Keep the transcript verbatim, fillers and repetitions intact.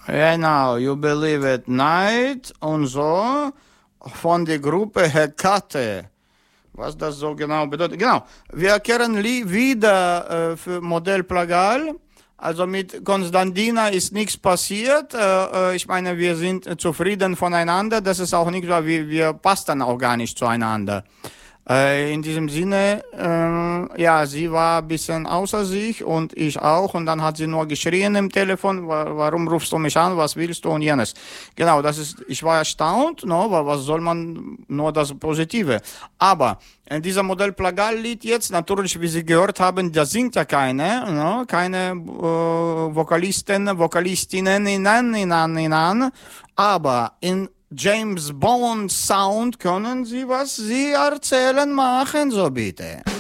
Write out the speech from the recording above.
Genau, You Believe It Night und so von der Gruppe Hekate. Was das so genau bedeutet. Genau, wir kehren wieder äh, für Modell Plagal. Also mit Konstantina ist nichts passiert. Äh, ich meine, wir sind zufrieden voneinander. Das ist auch nicht so, wir, wir passen auch gar nicht zueinander. Äh, in diesem Sinne, äh, ja, sie war ein bisschen außer sich und ich auch. Und dann hat sie nur geschrien im Telefon, warum rufst du mich an, was willst du und jenes. Genau, das ist, ich war erstaunt, no, weil was soll man, nur das Positive. Aber in dieser Modell Plagal-Lied jetzt, natürlich, wie Sie gehört haben, da singt ja keine, no, keine äh, Vokalisten, Vokalistinnen, inan, inan, inan. Aber in James Bond Sound können Sie, was Sie erzählen, machen, so bitte.